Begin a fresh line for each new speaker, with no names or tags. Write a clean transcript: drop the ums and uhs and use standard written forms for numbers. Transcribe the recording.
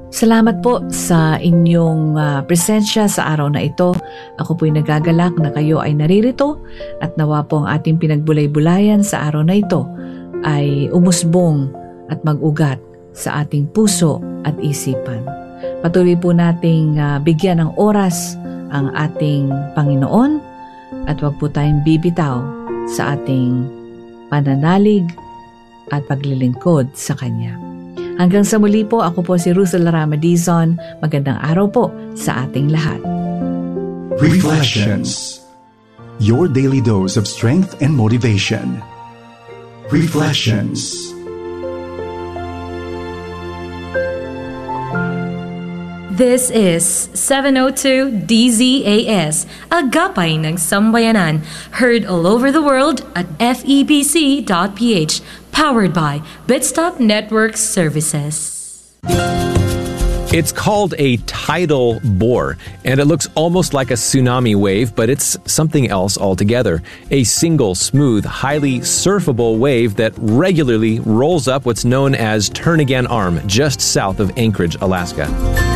Salamat po sa inyong presensya sa araw na ito. Ako po'y nagagalak na kayo ay naririto at nawa po ang ating pinagbulay-bulayan sa araw na ito ay umusbong at mag-ugat sa ating puso at isipan. Patuloy po nating bigyan ng oras ang ating Panginoon at huwag po tayong bibitaw sa ating pananalig at paglilingkod sa Kanya. Hanggang sa muli po, ako po si Ruth Larama Dizon. Magandang araw po sa ating lahat.
Reflections. Your daily dose of strength and motivation. Reflections.
This is 702 DZAS, Agapay ng Sambayanan, heard all over the world at febc.ph, powered by Bitstop Network Services.
It's called a tidal bore, and it looks almost like a tsunami wave, but it's something else altogether. A single, smooth, highly surfable wave that regularly rolls up what's known as Turnagain Arm, just south of Anchorage, Alaska.